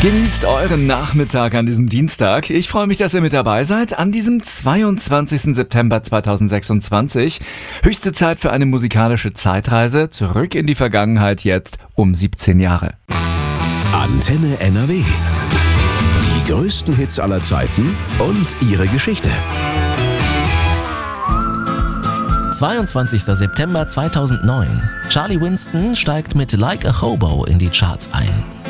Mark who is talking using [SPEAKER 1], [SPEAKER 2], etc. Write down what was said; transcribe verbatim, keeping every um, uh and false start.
[SPEAKER 1] Genießt euren Nachmittag an diesem Dienstag. Ich freue mich, dass ihr mit dabei seid an diesem zweiundzwanzigsten September zweitausendsechsundzwanzig. Höchste Zeit für eine musikalische Zeitreise zurück in die Vergangenheit, jetzt um siebzehn Jahre.
[SPEAKER 2] Antenne N R W. Die größten Hits aller Zeiten und ihre Geschichte.
[SPEAKER 3] zweiundzwanzigster September zweitausendneun. Charlie Winston steigt mit Like a Hobo in die Charts ein.